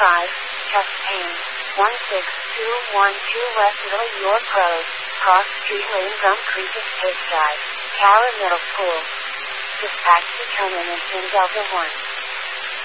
chest pain. 16212 West Little York Road, Cross Street Lane, Gum Creek Estate Drive, Cala Middle School. Dispatch determinant in Delta 1.